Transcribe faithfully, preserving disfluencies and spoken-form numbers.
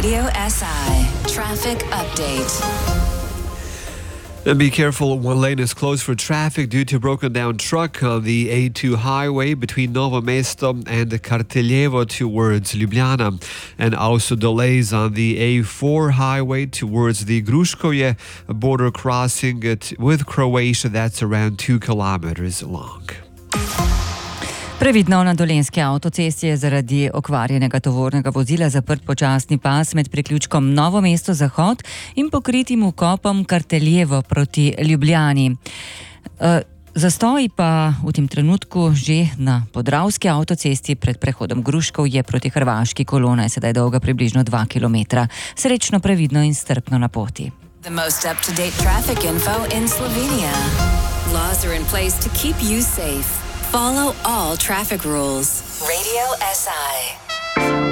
Radio S I Traffic Update. And be careful, one lane is closed for traffic due to a broken down truck on the A two highway between Novo Mesto and Karteljevo towards Ljubljana. And also delays on the A four highway towards the Gruškovje border crossing it with Croatia. That's around two kilometers long. Previdno na Dolenjski avtocesti je zaradi okvarjenega tovornega vozila zaprt počasni pas med priključkom Novo mesto Zahod in pokritim vkopom Karteljevo proti Ljubljani. E, Zastoji pa v tem trenutku že na Podravski avtocesti pred prehodom Gruškovje proti Hrvaški. Kolona je sedaj dolga približno dva kilometra. Srečno, previdno in strpno na poti. The most up-to-date traffic info in Slovenia. Laws are in place to keep you safe. Follow all traffic rules. Radio S I.